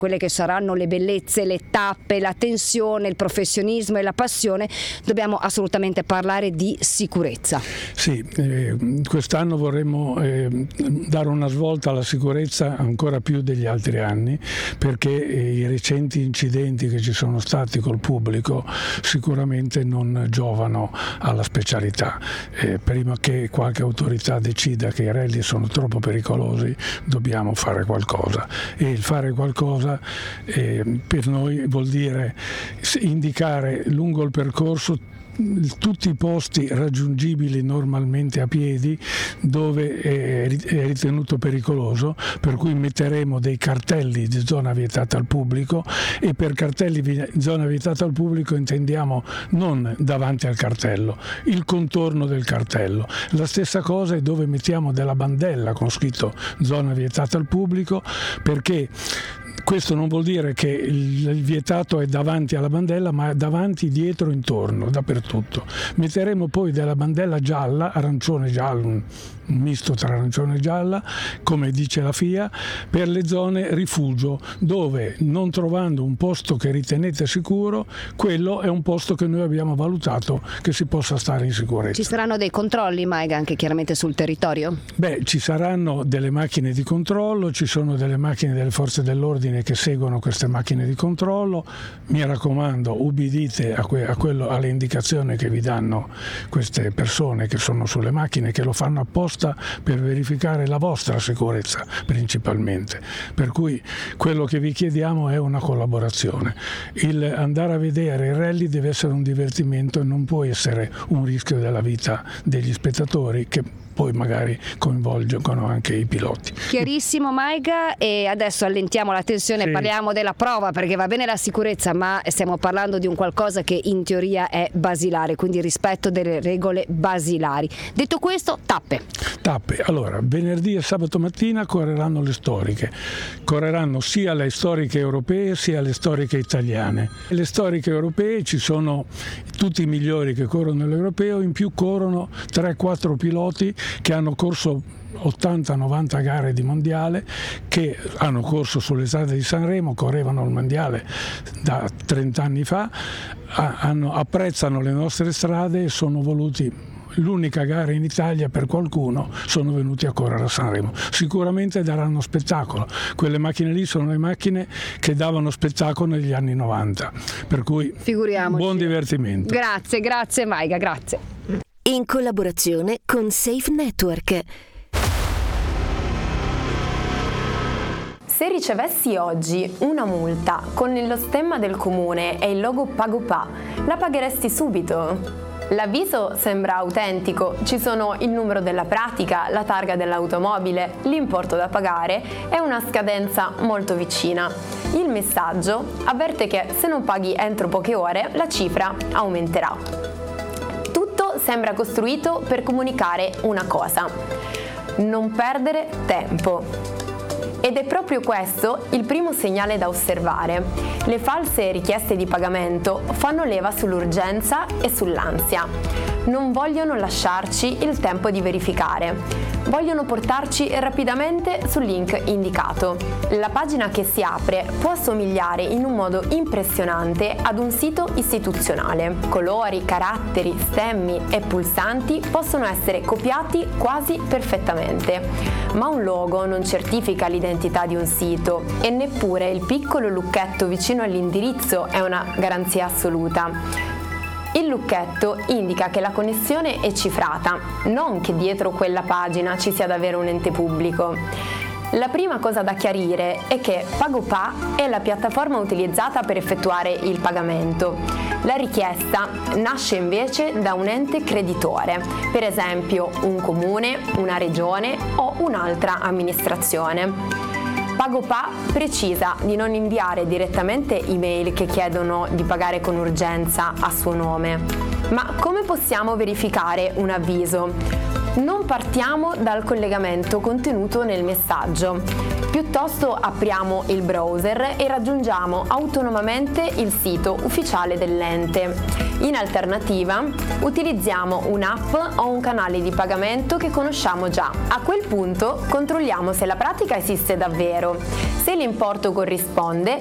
quelle che saranno le bellezze, le tappe, la tensione, il professionismo e la passione, dobbiamo assolutamente parlare di sicurezza. Sì, quest'anno vorremmo dare una svolta alla sicurezza ancora più degli altri anni, perché i recenti incidenti che ci sono stati col pubblico sicuramente non giovano alla specialità. Prima che qualche autorità decida che i rally sono troppo pericolosi, dobbiamo fare qualcosa, e il fare qualcosa per noi vuol dire indicare lungo il percorso tutti i posti raggiungibili normalmente a piedi dove è ritenuto pericoloso, per cui metteremo dei cartelli di zona vietata al pubblico, e per cartelli di zona vietata al pubblico intendiamo non davanti al cartello, il contorno del cartello. La stessa cosa è dove mettiamo della bandella con scritto zona vietata al pubblico, perché questo non vuol dire che il vietato è davanti alla bandella, ma davanti, dietro, intorno, dappertutto. Metteremo poi della bandella gialla, arancione giallo, un misto tra arancione e gialla, come dice la FIA, per le zone rifugio, dove non trovando un posto che ritenete sicuro, quello è un posto che noi abbiamo valutato che si possa stare in sicurezza. Ci saranno dei controlli, Maiga, anche chiaramente sul territorio? Ci saranno delle macchine di controllo, ci sono delle macchine delle forze dell'ordine che seguono queste macchine di controllo. Mi raccomando, ubbidite alle indicazioni che vi danno queste persone che sono sulle macchine, che lo fanno apposta per verificare la vostra sicurezza principalmente. Per cui quello che vi chiediamo è una collaborazione. Il andare a vedere il rally deve essere un divertimento e non può essere un rischio della vita degli spettatori, che poi magari coinvolgono anche i piloti. Chiarissimo, Maiga, e adesso allentiamo la tensione, sì. Parliamo della prova, perché va bene la sicurezza, ma stiamo parlando di un qualcosa che in teoria è basilare, quindi rispetto delle regole basilari. Detto questo, tappe. Allora, venerdì e sabato mattina correranno le storiche. Correranno sia le storiche europee sia le storiche italiane. Le storiche europee ci sono tutti i migliori che corrono l'europeo, in più corrono 3-4 piloti che hanno corso 80-90 gare di mondiale, che hanno corso sulle strade di Sanremo, correvano il mondiale da 30 anni fa, apprezzano le nostre strade e sono voluti. L'unica gara in Italia per qualcuno, sono venuti a correre a Sanremo. Sicuramente daranno spettacolo. Quelle macchine lì sono le macchine che davano spettacolo negli anni 90. Per cui buon divertimento. Grazie Maiga, grazie. In collaborazione con Safe Network. Se ricevessi oggi una multa con lo stemma del comune e il logo Pagopà, la pagheresti subito? L'avviso sembra autentico, ci sono il numero della pratica, la targa dell'automobile, l'importo da pagare e una scadenza molto vicina. Il messaggio avverte che se non paghi entro poche ore la cifra aumenterà. Tutto sembra costruito per comunicare una cosa: non perdere tempo. Ed è proprio questo il primo segnale da osservare. Le false richieste di pagamento fanno leva sull'urgenza e sull'ansia. Non vogliono lasciarci il tempo di verificare. Vogliono portarci rapidamente sul link indicato. La pagina che si apre può assomigliare in un modo impressionante ad un sito istituzionale. Colori, caratteri, stemmi e pulsanti possono essere copiati quasi perfettamente. Ma un logo non certifica l'identità di un sito e neppure il piccolo lucchetto vicino all'indirizzo è una garanzia assoluta. Il lucchetto indica che la connessione è cifrata, non che dietro quella pagina ci sia davvero un ente pubblico. La prima cosa da chiarire è che Pagopà è la piattaforma utilizzata per effettuare il pagamento. La richiesta nasce invece da un ente creditore, per esempio un comune, una regione o un'altra amministrazione. Pagopà precisa di non inviare direttamente email che chiedono di pagare con urgenza a suo nome. Ma come possiamo verificare un avviso? Non partiamo dal collegamento contenuto nel messaggio. Piuttosto apriamo il browser e raggiungiamo autonomamente il sito ufficiale dell'ente. In alternativa, utilizziamo un'app o un canale di pagamento che conosciamo già. A quel punto controlliamo se la pratica esiste davvero. Se l'importo corrisponde,